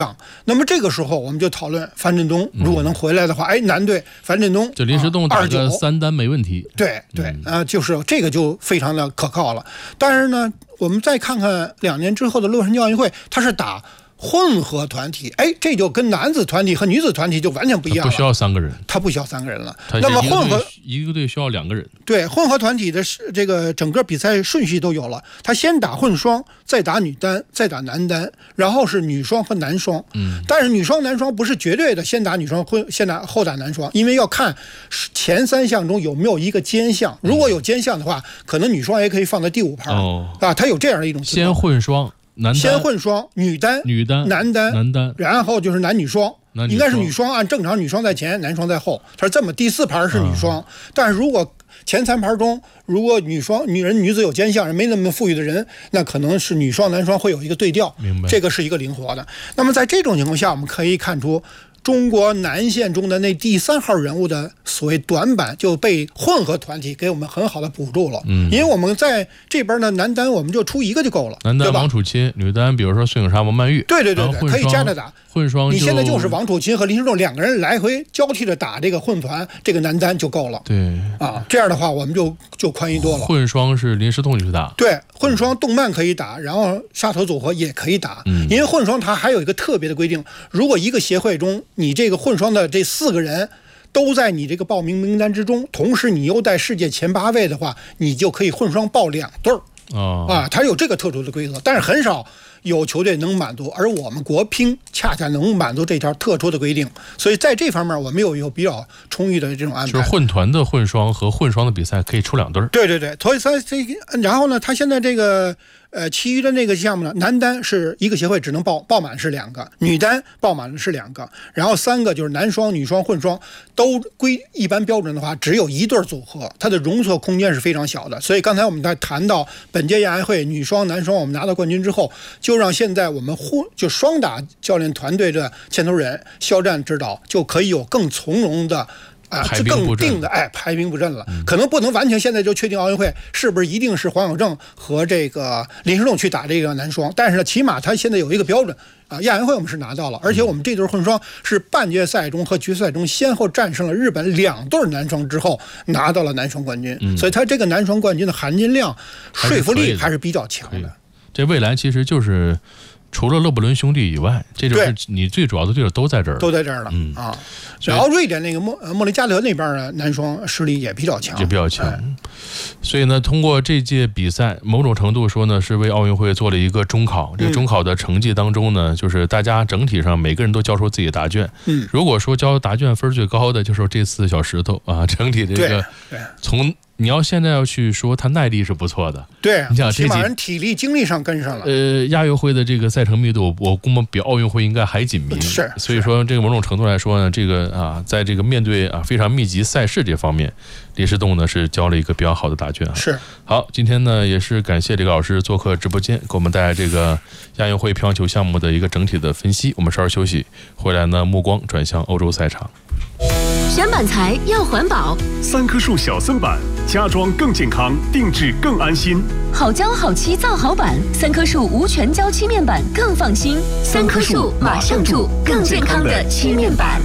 那么这个时候我们就讨论樊振东如果能回来的话，男队樊振东就临时动打个3单没问题。 对，就是这个就非常的可靠了。但是呢，我们再看看2年之后的洛杉矶奥运会，它是打混合团体，这就跟男子团体和女子团体就完全不一样了。 不需要3个人， 他不需要3个人了。 那么一个队需要2个人。 对，混合团体的这个整个比赛顺序都有了，他先打混双，再打女单，再打男单，然后是女双和男双。但是女双男双不是绝对的先打女双后打男双，因为要看前3项中有没有一个兼项，如果有兼项的话，可能女双也可以放在第5盘它有这样的一种情况。 先混双。 先混双，女单、男单，然后就是男女双，应该是女双按正常女双在前，男双在后，它是这么，第4盘是女双。但是如果前3盘中，如果女人女子有兼项，没那么富裕的人，那可能是女双男双会有一个对调，这个是一个灵活的。那么在这种情况下，我们可以看出中国男线中的那第3号人物的所谓短板就被混合团体给我们很好的补住了。因为我们在这边的男单我们就出1个就够了， 男单王楚钦，女单比如说孙颖莎、王曼玉。 对，可以加着打。 混双你现在就是王楚钦和林诗栋2个人来回交替着打这个混团，这个男单就够了。 对这样的话我们就宽裕多了。 混双是林诗栋去打。 对，混双动漫可以打，然后沙头组合也可以打。因为混双它还有一个特别的规定，如果一个协会中你这个混双的这4个人都在你这个报名名单之中，同时你又在世界前8位的话，你就可以混双报2对它有这个特殊的规则，但是很少有球队能满足，而我们国乒恰恰能满足这条特殊的规定，所以在这方面我们有比较充裕的这种安排。 就是混团的混双和混双的比赛可以出2对。 对，所以然后呢，他现在这个其余的那个项目呢，男单是一个协会只能报满是2个，女单报满是2个，然后3个就是男双、女双、混双都归一般标准的话，只有1对组合，它的容错空间是非常小的。所以刚才我们在谈到本届亚运会女双、男双我们拿到冠军之后，就让现在我们就双打教练团队的牵头人肖战指导就可以有更从容的更定的排兵布阵了。可能不能完全现在就确定奥运会是不是一定是黄晓正和这个林诗栋去打这个男双，但是呢，起码他现在有一个标准亚运会我们是拿到了，而且我们这对混双是半决赛中和决赛中先后战胜了日本2对男双之后拿到了男双冠军，所以他这个男双冠军的含金量、说服力还是比较强的。 这未来其实就是除了勒布伦兄弟以外，这就是你最主要的对手都在这儿了，然后瑞典那个莫雷加德那边的男双实力也比较强，所以呢，通过这届比赛，某种程度说呢，是为奥运会做了一个中考。这个中考的成绩当中呢，就是大家整体上每个人都交出自己的答卷。如果说交答卷分最高的，就是这次小石头整体这个从。你要现在要去说他耐力是不错的，你想起码人体力精力上跟上了。 亚运会的这个赛程密度，我估摸比奥运会应该还紧密。所以说这个某种程度来说呢，这个在这个面对非常密集赛事这方面，林诗栋呢是交了一个比较好的答卷。好，今天呢也是感谢李老师做客直播间，给我们带来这个亚运会乒乓球项目的一个整体的分析。我们稍事休息，回来呢目光转向欧洲赛场。 选板材要环保 ，3棵树小色板，家装更健康，定制更安心。 好胶好漆造好板，3棵树无全胶漆面板更放心。3棵树马上住更健康的漆面板。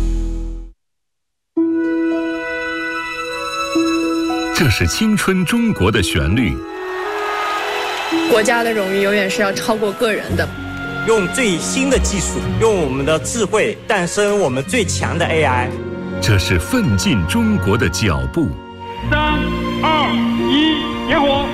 这是青春中国的旋律。 国家的荣誉永远是要超过个人的。 用最新的技术，用我们的智慧诞生我们最强的 AI。 这是奋进中国的脚步。 3、2、1，点火！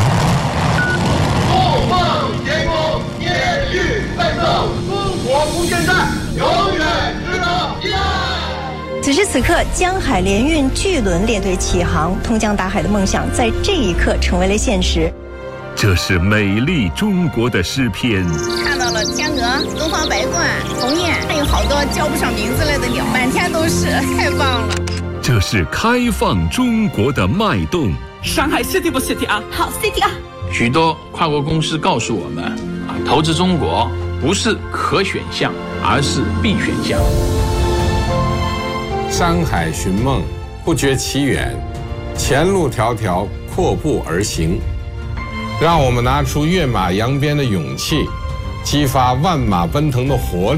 不放天空，天欲奋斗，中国不现在，永远值得依赖。 此时此刻，江海联运巨轮列队起航，通江达海的梦想在这一刻成为了现实。 这是美丽中国的诗篇。 看到了天鹅、东方白鹳、鸿雁，还有好多叫不上名字来的鸟，满天都是，太棒了。 这是开放中国的脉动。 上海 City 不 City 啊？ 好 City 啊！ 许多跨国公司告诉我们投资中国不是可选项，而是必选项。 山海寻梦，不觉其远，前路迢迢，阔步而行。让我们拿出跃马扬鞭的勇气， 激发万马奔腾的活力。